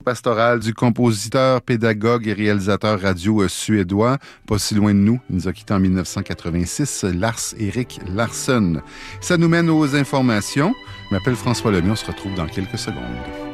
Pastorale du compositeur, pédagogue et réalisateur radio suédois, pas si loin de nous. Il nous a quittés en 1986, Lars-Erik Larsson. Ça nous mène aux informations. Je m'appelle François Lemay, on se retrouve dans quelques secondes.